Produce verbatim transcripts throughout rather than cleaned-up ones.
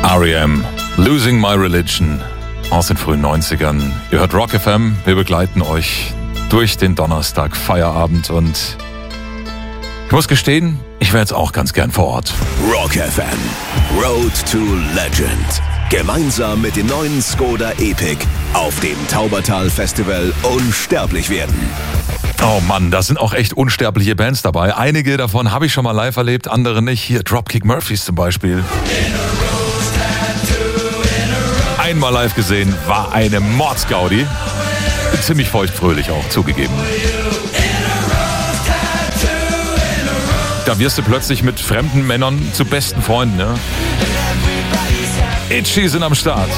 R E M, Losing My Religion aus den frühen neunzigern. Ihr hört Rock F M, wir begleiten euch durch den Donnerstag Feierabend und ich muss gestehen, ich wäre jetzt auch ganz gern vor Ort. Rock F M, Road to Legend. Gemeinsam mit dem neuen Skoda Epic auf dem Taubertal Festival unsterblich werden. Oh Mann, da sind auch echt unsterbliche Bands dabei. Einige davon habe ich schon mal live erlebt, andere nicht. Hier Dropkick Murphys zum Beispiel. Einmal live gesehen, war eine Mordsgaudi. Ziemlich feuchtfröhlich auch, zugegeben. Da wirst du plötzlich mit fremden Männern zu besten Freunden, ja? Itchy sind am Start.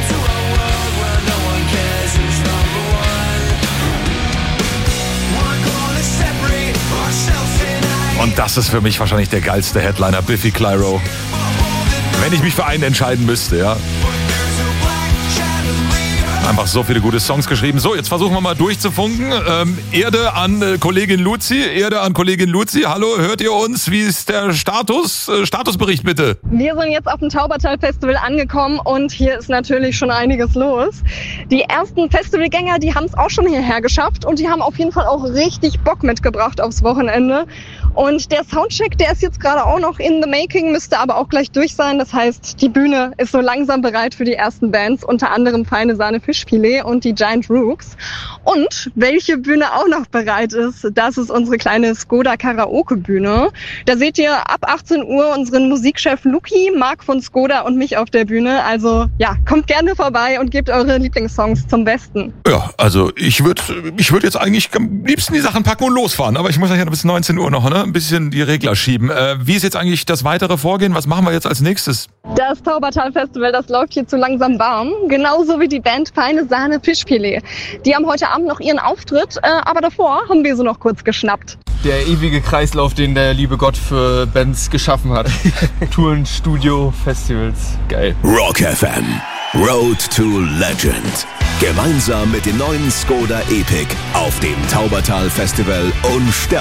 Und das ist für mich wahrscheinlich der geilste Headliner, Biffy Clyro. Wenn ich mich für einen entscheiden müsste, ja. Einfach so viele gute Songs geschrieben. So, jetzt versuchen wir mal durchzufunken. Ähm, Erde an äh, Kollegin Luzi. Erde an Kollegin Luzi. Hallo, hört ihr uns? Wie ist der Status? Äh, Statusbericht bitte. Wir sind jetzt auf dem Taubertal Festival angekommen und hier ist natürlich schon einiges los. Die ersten Festivalgänger, die haben es auch schon hierher geschafft und die haben auf jeden Fall auch richtig Bock mitgebracht aufs Wochenende. Und der Soundcheck, der ist jetzt gerade auch noch in the making, müsste aber auch gleich durch sein. Das heißt, die Bühne ist so langsam bereit für die ersten Bands, unter anderem Feine Sahne Fischfilet und die Giant Rooks. Und welche Bühne auch noch bereit ist, das ist unsere kleine Skoda Karaoke Bühne. Da seht ihr ab achtzehn Uhr unseren Musikchef Luki, Marc von Skoda und mich auf der Bühne. Also ja, kommt gerne vorbei und gebt eure Lieblingssongs zum Besten. Ja, also ich würde ich würd jetzt eigentlich am liebsten die Sachen packen und losfahren. Aber ich muss ja bis neunzehn Uhr noch, ne? Ein bisschen die Regler schieben. Äh, wie ist jetzt eigentlich das weitere Vorgehen? Was machen wir jetzt als nächstes? Das Taubertal Festival, das läuft hier zu langsam warm. Genauso wie die Band Feine Sahne Fischfilet. Die haben heute Abend noch ihren Auftritt, äh, aber davor haben wir sie noch kurz geschnappt. Der ewige Kreislauf, den der liebe Gott für Bands geschaffen hat. Touren, Studio, Festivals. Geil. Rock F M, Road to Legend. Gemeinsam mit dem neuen Skoda Epic auf dem Taubertal Festival unsterblich.